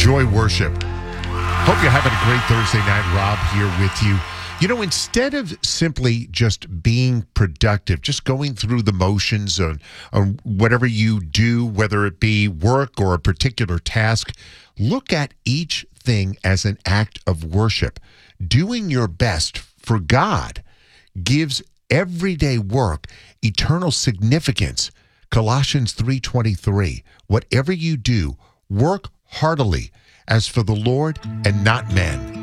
enjoy worship. Hope you're having a great Thursday night. Rob here with you. You know, instead of simply just being productive, just going through the motions on whatever you do, whether it be work or a particular task, look at each thing as an act of worship. Doing your best for God gives everyday work eternal significance. Colossians 3:23, whatever you do, work heartily as for the Lord and not men.